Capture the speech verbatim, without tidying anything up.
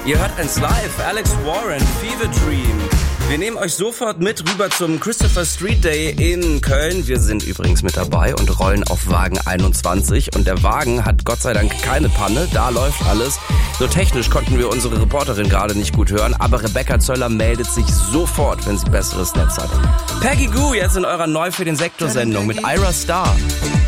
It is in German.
Ihr hört eins live, Alex Warren, Fever Dream. Wir nehmen euch sofort mit rüber zum Christopher Street Day in Köln. Wir sind übrigens mit dabei und rollen auf Wagen einundzwanzig. Und der Wagen hat Gott sei Dank keine Panne, da läuft alles. So technisch konnten wir unsere Reporterin gerade nicht gut hören, aber Rebecca Zöller meldet sich sofort, wenn sie besseres Netz hat. Peggy Gou jetzt in eurer Neu für den Sektor-Sendung mit Ira Star.